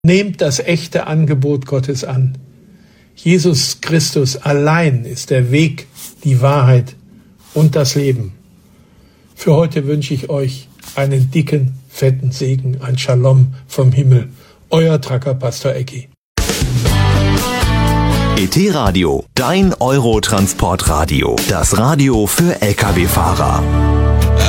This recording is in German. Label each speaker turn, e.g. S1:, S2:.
S1: Nehmt das echte Angebot Gottes an. Jesus Christus allein ist der Weg, die Wahrheit und das Leben. Für heute wünsche ich euch einen dicken, fetten Segen, ein Shalom vom Himmel. Euer Tracker Pastor Eggi.
S2: ET Radio, dein Eurotransportradio. Das Radio für Lkw-Fahrer.